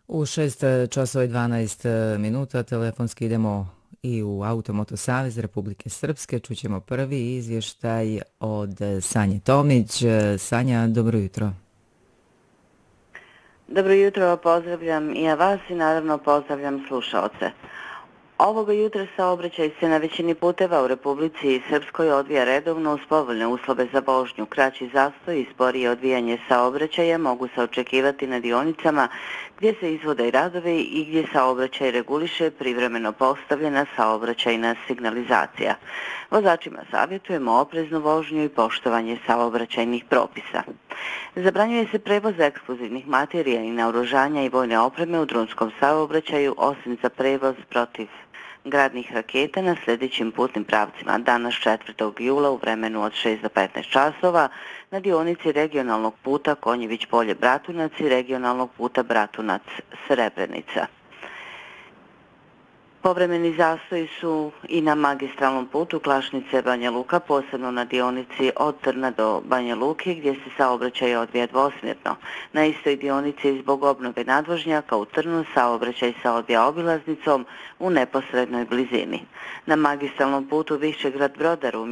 U 6 časova i 12 minuta telefonski idemo i u Automoto Savez Republike Srpske. Čućemo prvi izvještaj od Sanje Tomić. Sanja, dobro jutro. Dobro jutro, pozdravljam i ja vas i naravno pozdravljam slušaoce. Ovoga jutra saobraćaj se na većini puteva u Republici Srpskoj odvija redovno uz povoljne uslove za vožnju. Kraći zastoj i sporije odvijanje saobraćaja mogu se očekivati na dionicama gdje se izvode radovi i gdje saobraćaj reguliše privremeno postavljena saobraćajna signalizacija. Vozačima savjetujemo opreznu vožnju i poštovanje saobraćajnih propisa. Zabranjuje se prevoz eksplozivnih materija i naoružanja i vojne opreme u drumskom saobraćaju, osim za prevoz protiv gradnih raketa na sljedećim putnim pravcima. Danas 4. jula u vremenu od 6 do 15 časova na dionici regionalnog puta Konjević Polje-Bratunac i regionalnog puta Bratunac-Srebrenica. Povremeni zastoji su i na magistralnom putu Klašnice-Banja Luka, posebno na dionici od Trna do Banja Luke, gdje se saobraćaj odvija dvosmjerno. Na istoj dionici zbog obnove nadvožnjaka u Trnu saobraćaj se odvija obilaznicom u neposrednoj blizini. Na magistralnom putu Višegrad-Brodaru